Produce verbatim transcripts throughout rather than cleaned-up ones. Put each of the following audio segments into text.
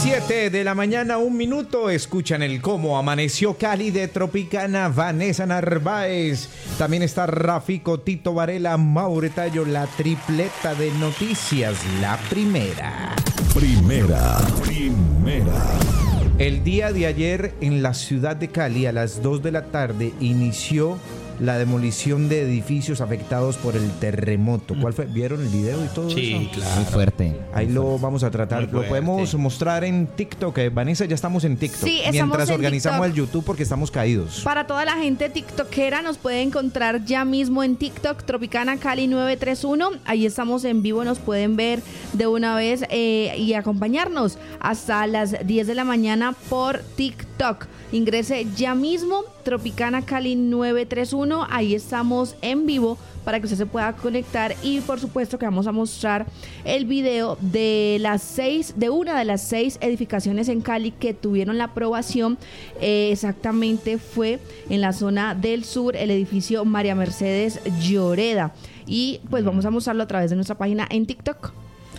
siete de la mañana, un minuto. Escuchan el Cómo Amaneció Cali de Tropicana, Vanessa Narváez. También está Rafico, Tito Varela, Maure Tallo, la tripleta de noticias. La primera. Primera. Primera. El día de ayer en la ciudad de Cali, a las dos de la tarde, inició la demolición de edificios afectados por el terremoto. ¿Cuál fue? ¿Vieron el video y todo sí, eso? Sí, claro. Muy fuerte. Ahí muy lo fuerte. vamos a tratar. Lo podemos mostrar en TikTok. Eh, Vanessa, ya estamos en TikTok. Sí, estamos Mientras en organizamos TikTok. el YouTube porque estamos caídos. Para toda la gente tiktokera, nos puede encontrar ya mismo en TikTok, Tropicana Cali nueve tres uno. Ahí estamos en vivo, nos pueden ver de una vez eh, y acompañarnos hasta las diez de la mañana por TikTok. Ingrese ya mismo, Tropicana Cali nueve tres uno. Ahí estamos en vivo para que usted se pueda conectar y por supuesto que vamos a mostrar el video de las seis, de una de las seis edificaciones en Cali que tuvieron la aprobación. Eh, exactamente fue en la zona del sur, el edificio María Mercedes Lloreda. Y pues vamos a mostrarlo a través de nuestra página en TikTok.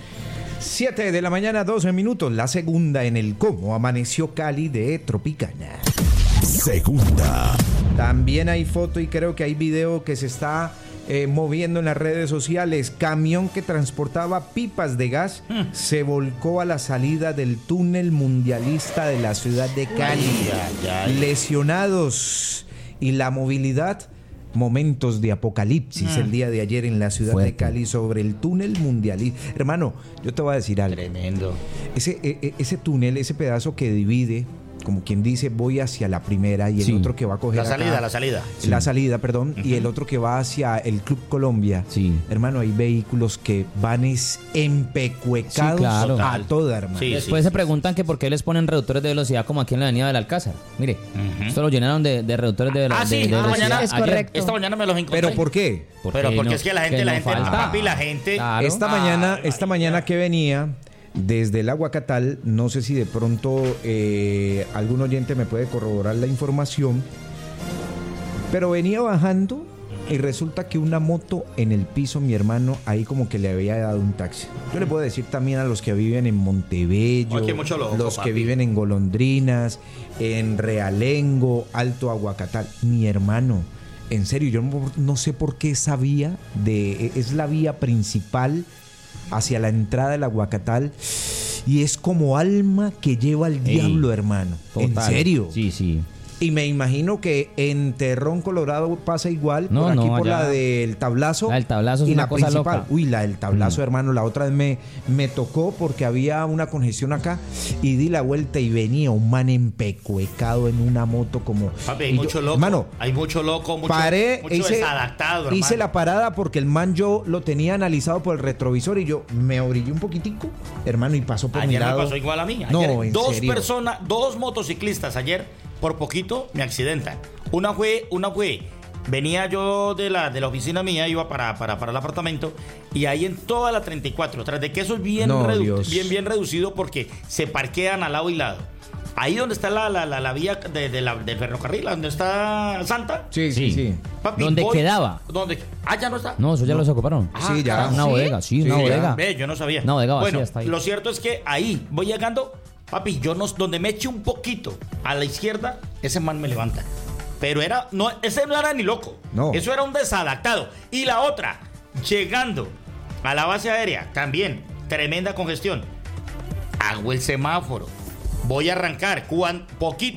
siete de la mañana, doce minutos. La segunda en el Cómo Amaneció Cali de Tropicana. Segunda. También hay foto y creo que hay video que se está eh, moviendo en las redes sociales. Camión que transportaba pipas de gas mm. se volcó a la salida del túnel mundialista de la ciudad de Cali. Ay, ay, ay. Lesionados y la movilidad. Momentos de apocalipsis mm. el día de ayer en la ciudad Fuerte. de Cali sobre el túnel mundialista. Hermano, yo te voy a decir algo. Tremendo. Ese, e, ese túnel, ese pedazo que divide, como quien dice, voy hacia la primera y el Sí. otro que va a coger La salida, acá, la salida. la Sí. salida, perdón, Uh-huh. y el otro que va hacia el Club Colombia. Sí. Hermano, hay vehículos que van es empecuecados Sí, claro. a toda, hermano. Sí. Después se preguntan que por qué les ponen reductores de velocidad como aquí en la avenida del Alcázar. Mire, Ujú. esto lo llenaron de, de reductores de, velo- Ah, de- sí, de esta velocidad. mañana- Es ayer. correcto. Esta mañana me los encontré. ¿Pero por qué? ¿Por Pero qué porque no? es que la gente, Que la no gente, falta. papi, la gente. Claro. Esta Ay, mañana, María. esta mañana que venía desde el Aguacatal, no sé si de pronto eh, algún oyente me puede corroborar la información, pero venía bajando y resulta que una moto en el piso, mi hermano, ahí como que le había dado un taxi. Yo le puedo decir también a los que viven en Montebello, Ay, que mucho loco, los papi. que viven en Golondrinas, en Realengo, Alto Aguacatal, mi hermano. En serio, yo no, no sé por qué esa vía de, es la vía principal hacia la entrada del Aguacatal y es como alma que lleva al Ey, diablo, hermano. Total. En serio. Sí, sí. Y me imagino que en Terrón, Colorado pasa igual, No, por aquí no, por allá- la del tablazo. La del tablazo es y una la cosa principal. loca. Uy, la del tablazo, Mm. hermano, la otra vez me, me tocó porque había una congestión acá y di la vuelta y venía un man empecuecado en una moto como... Papi, hay y yo- mucho loco. Hermano, hay mucho loco, mucho, paré, mucho hice, desadaptado, hermano. hice la parada porque el man yo lo tenía analizado por el retrovisor y yo me orillé un poquitico, hermano, y pasó por mi Ayer me lado. pasó igual a mí. No, Ayer, en dos serio. personas, dos motociclistas ayer, por poquito me accidentan. Una fue, una fue, venía yo de la, de la oficina mía, iba para, para, para el apartamento, y ahí en toda la treinta y cuatro, tras de que eso es bien, No, redu- Dios. bien, bien reducido porque se parquean al lado y lado. Ahí donde está la, la, la, la vía de, de la, del ferrocarril, donde está Santa. Sí, sí, Sí. sí. Papi, ¿Dónde voy- quedaba? ¿Dónde? Ah, ya no está. No, eso ya los ocuparon. Ah, Sí, ya. carajo, Una ¿sí? bodega, sí, Sí, una ya. bodega. Ve, yo no sabía. Una bodega vacía bueno, está ahí. lo cierto es que ahí voy llegando, papi, yo no, donde me eche un poquito a la izquierda, ese man me levanta. Pero era, no, ese no era ni loco. No. Eso era un desadaptado. Y la otra, llegando a la base aérea, también, tremenda congestión. Hago el semáforo. Voy a arrancar. Cuan, poquito,